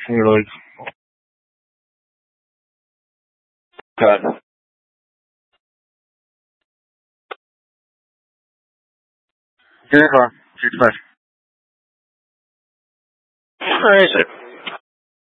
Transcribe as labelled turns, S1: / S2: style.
S1: Really good. Here you are. Where is it?